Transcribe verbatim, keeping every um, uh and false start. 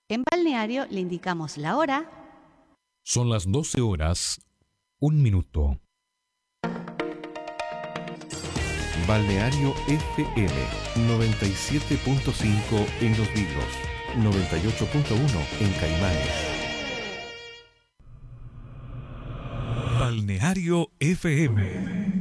En Balneario le indicamos la hora. Son las doce horas, un minuto. Balneario F M noventa y siete punto cinco en Los Vilos, noventa y ocho punto uno en Caimanes. Balneario F M.